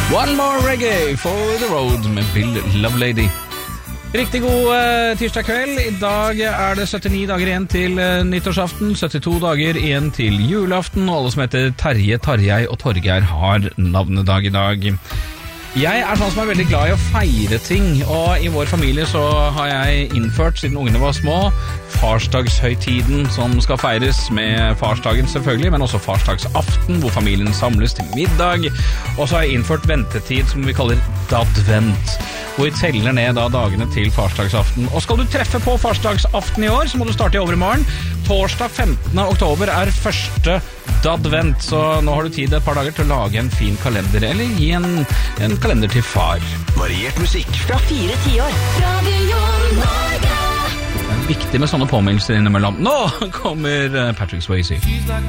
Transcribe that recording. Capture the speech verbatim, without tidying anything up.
One more reggae for the road med Bill Lovelady. Riktig god eh, tirsdag kveld. I dag er det syttini dager igjen til eh, nyttårsaften, syttito dager igjen til julaften, og alle som heter Terje, Tarjei og Torgeir har navnedag i dag. Jeg er sånn som er veldig glad i å feire ting, og i vår familie så har jeg innført, siden ungene var små, farsdagshøytiden som skal feires med farsdagen selvfølgelig, men også farsdagsaften, hvor familien samles til middag. Og så har jeg innført ventetid som vi kaller dadvent, hvor vi teller ned da dagene til farsdagsaften. Og skal du treffe på farsdagsaften i år, så må du starte i overmorgen. Torsdag femtende oktober er første dadvent, så nå har du tid et par dager til å lage en fin kalender, eller gi en, en kalender til far. Variert musikk fra fire tiår. Radio Norge. Det er viktig med sånne påminnelser innimellom. Nå kommer Patrick Swayze.